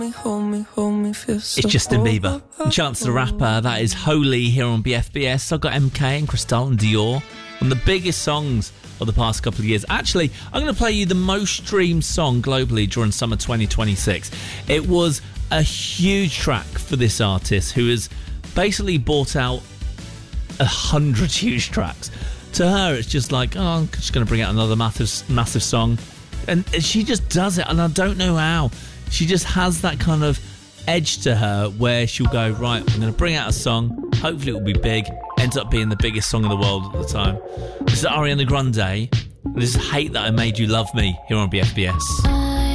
It's Justin Bieber. Chance the Rapper. That is Holy here on BFBS. I've got MK and Cristal and Dior. One of the biggest songs of the past couple of years. Actually, I'm going to play you the most streamed song globally during summer 2026. It was a huge track for this artist who has basically bought out 100 huge tracks. To her, it's just like, oh, I'm just going to bring out another massive song. And she just does it, and I don't know how. She just has that kind of edge to her where she'll go, right, I'm going to bring out a song, hopefully it will be big, ends up being the biggest song in the world at the time. This is Ariana Grande, and this is Hate That I Made You Love Me here on BFBS.